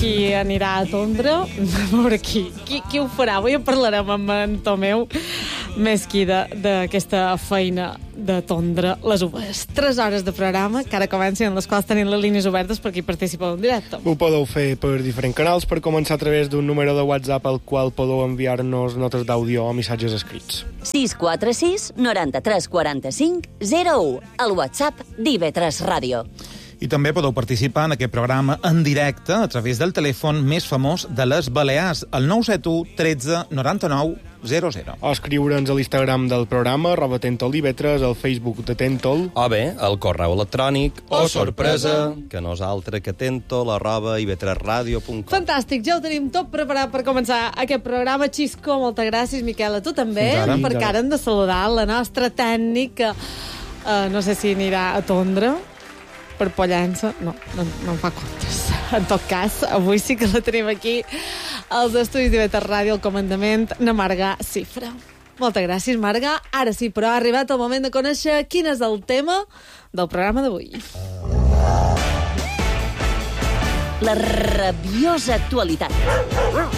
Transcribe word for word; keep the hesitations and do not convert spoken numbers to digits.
qui anirà a Tondre, a veure qui, qui, qui ho farà. Avui en parlarem amb en Tomeu Mesquida d'aquesta feina de tondre les uves. Tres hores de programa que ara comencen, en les quals tenim les línies obertes per qui participa en directe. Ho podeu fer per diferents canals, per començar a través d'un número de WhatsApp al qual podeu enviar-nos notes d'àudio o missatges escrits. sis quatre sis, noranta-tres quaranta-cinc, zero u, el WhatsApp d'I V tres Ràdio. I també podeu participar en aquest programa en directe a través del telèfon més famós de les Balears, el nou set u tretze noranta-nou zero zero. O escriure'ns a l'Instagram del programa, arroba Tentol I V tres, al Facebook de Tentol. O bé, el correu electrònic, o oh, sorpresa, que no és altre que tentol arroba i v tres radio punt com. Fantàstic, ja ho tenim tot preparat per començar aquest programa. Xisco, moltes gràcies, Miquel, a tu també, ara. perquè ara hem de saludar la nostra tècnica. Uh, no sé si anirà a Tondre, per Pollença, no, no, no em fa comptes. En tot cas, avui sí que la tenim aquí als estudis d'I V tres Ràdio, al comandament, na Marga Cifra. Moltes gràcies, Marga. Ara sí, però ha arribat el moment de conèixer quin és el tema del programa d'avui. La rabiosa actualitat.